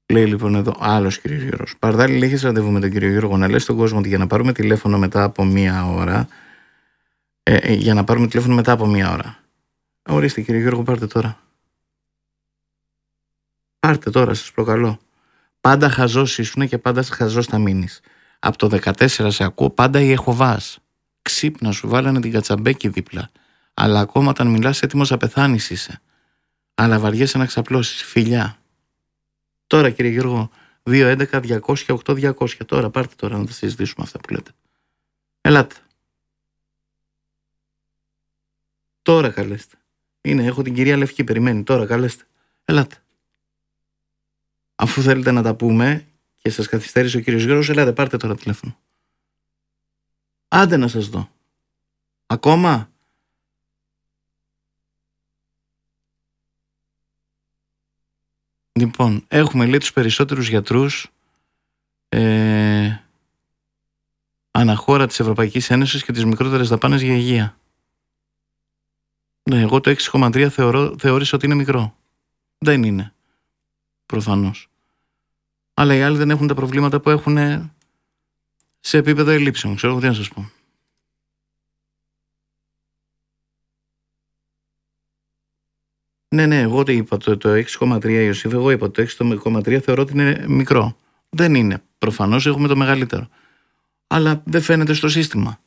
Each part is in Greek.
Λέει λοιπόν εδώ άλλος κύριος Γιώργος. Παρδάλη, έχεις ραντεβού με τον κύριο Γιώργο να λες στον κόσμο ότι για να πάρουμε τηλέφωνο μετά από μία ώρα. Για να πάρουμε τηλέφωνο μετά από μία ώρα. Ορίστε κύριε Γιώργο, πάρτε τώρα. Πάρτε τώρα, σας προκαλώ. Πάντα χαζός ήσουν και πάντα χαζός θα μείνεις. Από το 14 σε ακούω πάντα η Εχωβάς. Ξύπνα, σου βάλανε την κατσαμπέκη δίπλα. Αλλά ακόμα όταν μιλάς έτοιμος να πεθάνεις είσαι. Αλλά βαριέσαι να ξαπλώσεις. Φιλιά. Τώρα κύριε Γιώργο, 211-200-8200. Τώρα πάρτε τώρα να τα συζητήσουμε αυτά που λέτε. Ελάτε. Τώρα καλέστε. Έχω την κυρία Λευκή, περιμένει. Τώρα καλέστε. Ελάτε. Αφού θέλετε να τα πούμε και σας καθυστέρησε ο κύριος Γιώργος, ελάτε, πάρτε τώρα τηλέφωνο. Άντε να σας δω. Ακόμα. Λοιπόν, έχουμε λέει τους περισσότερους γιατρούς αναχώρα της Ευρωπαϊκής Ένωσης και τις μικρότερες δαπάνες για υγεία. Ναι, εγώ το 6,3 θεώρησα ότι είναι μικρό. Δεν είναι. Προφανώς. Αλλά οι άλλοι δεν έχουν τα προβλήματα που έχουν σε επίπεδο ελλείψεων. Ξέρω τι να σας πω. Ναι, εγώ το είπα το 6,3 Ιωσήφ, εγώ είπα το 6,3 θεωρώ ότι είναι μικρό. Δεν είναι. Προφανώς έχουμε το μεγαλύτερο. Αλλά δεν φαίνεται στο σύστημα.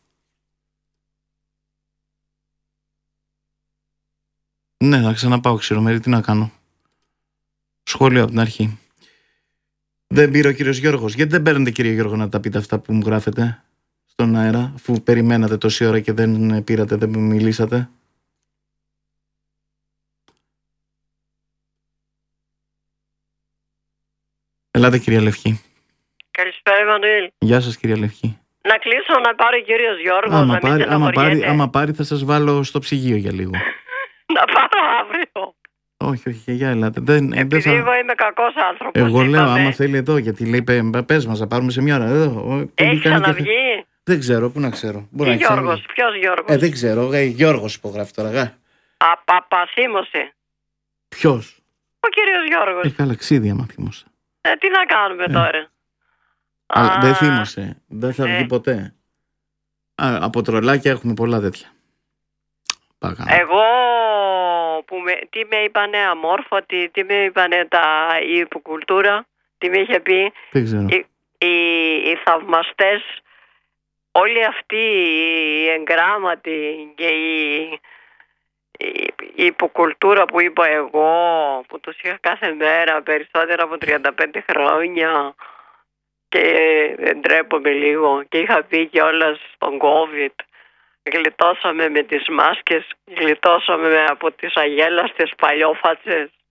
Ναι, θα ξαναπάω Ξηρομέρη, τι να κάνω. Σχόλιο από την αρχή. Δεν πήρε ο κύριος Γιώργος. Γιατί δεν παίρνετε κύριε Γιώργο να τα πείτε αυτά που μου γράφετε στον αέρα, αφού περιμένατε τόση ώρα και δεν πήρατε, δεν μιλήσατε. Ελάτε κυρία Λευκή. Καλησπέρα Εμμανουήλ. Γεια σας κυρία Λευκή. Να κλείσω να πάρει ο κύριος Γιώργος. Άμα πάρει θα σας βάλω στο ψυγείο για λίγο. Να πάρω αύριο. Όχι, για ελάτε. Επειδή εγώ είμαι κακός άνθρωπος. Εγώ λέω άμα θέλει εδώ, γιατί λέει πες μας να πάρουμε σε μια ώρα. Έχει ξαναβγεί. Δεν ξέρω, πού να ξέρω. Τι Γιώργος, ποιος Γιώργος? Δεν ξέρω, Γιώργος υπογράφει τώρα. Απαθήμωσε. Ποιος? Ο κύριος Γιώργος. Καλά, ξύδια μα θύμωσε. Τι να κάνουμε τώρα. Αλλά δεν θύμωσε, δεν θα βγει ποτέ. Από τρολάκια έχουμε πολλά τέτοια. Εγώ τι με είπανε αμόρφωτη, τι με είπανε η υποκουλτούρα, τι με είχε πει. Δεν ξέρω. Οι θαυμαστές, όλοι αυτοί οι εγγράμματοι και η υποκουλτούρα που είπα εγώ, που τους είχα κάθε μέρα περισσότερα από 35 χρόνια και δεν τρέπομαι λίγο και είχα πει κιόλας στον COVID, γλιτώσαμε με τις μάσκες, γλιτώσαμε από τις αγέλαστες παλιόφατσες.